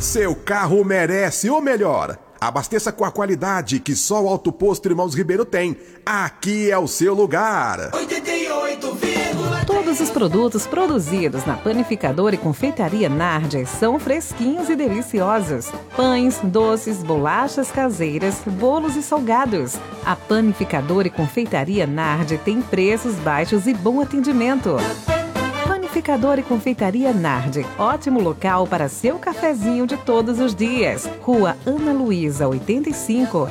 Seu carro merece o melhor. Abasteça com a qualidade que só o Auto Posto Irmãos Ribeiro tem. Aqui é o seu lugar. 88,3. Todos os produtos produzidos na Panificadora e Confeitaria Nardi são fresquinhos e deliciosos. Pães, doces, bolachas caseiras, bolos e salgados. A Panificadora e Confeitaria Nardi tem preços baixos e bom atendimento. Panificadora e Confeitaria Nardi, ótimo local para seu cafezinho de todos os dias. Rua Ana Luísa, 85,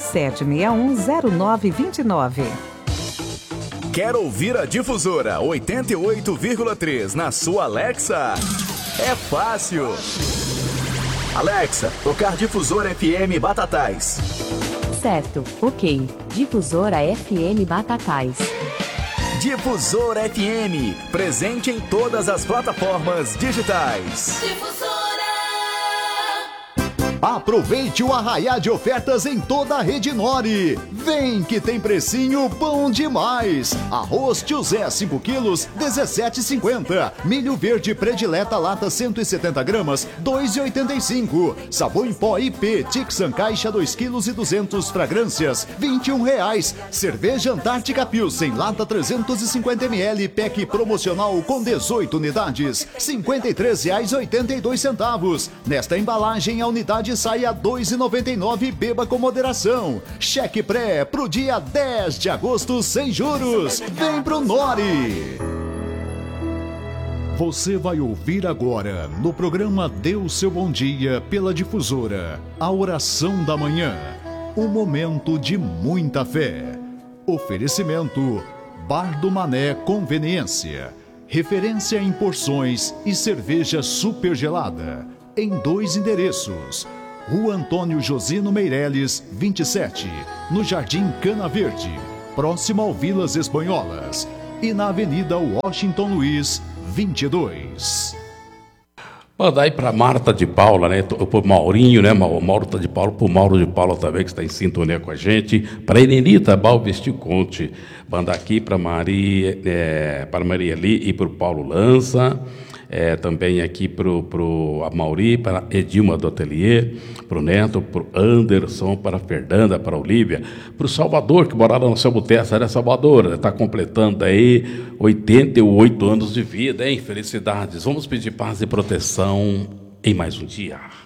37610929. Quer ouvir a Difusora 88,3 na sua Alexa? É fácil. Alexa, tocar Difusora FM Batatais. Certo, ok. Difusora FM Batatais. Difusora FM, presente em todas as plataformas digitais. Difusora! Aproveite o arraiá de ofertas em toda a Rede Nori. Vem que tem precinho bom demais. Arroz Tio Zé 5 quilos, 17,50. Milho verde predileta lata 170 gramas, 2,85. Sabão em pó IP Tixan caixa 2 quilos e 200 fragrâncias, R$21. Cerveja Antártica Pilsen lata 350 ml, pack promocional com 18 unidades, R$53,82. Nesta embalagem a unidade sai a R$2,99 e beba com moderação. Cheque pré pro dia 10 de agosto sem juros. Vem pro Nori. Você vai ouvir agora no programa Deus Seu Bom Dia pela Difusora, a oração da manhã, um momento de muita fé. Oferecimento Bar do Mané Conveniência, referência em porções e cerveja super gelada, em 2 endereços. Rua Antônio Josino Meireles, 27, no Jardim Cana Verde, próximo ao Vilas Espanholas, e na Avenida Washington Luiz, 22. Mandar aí para Marta de Paula, né? Pro Maurinho, né? Marta de Paula, pro Mauro de Paula também, que está em sintonia com a gente. Para Elenita Balvesti Conte. Mandar aqui para Maria Lee e para o Paulo Lança. Também aqui para o Amauri, para Edilma do Atelier, para o Neto, para o Anderson, para a Fernanda, para a Olívia, para o Salvador, que morava no seu boteco, era Salvador, está completando aí 88 anos de vida, hein? Felicidades. Vamos pedir paz e proteção em mais um dia.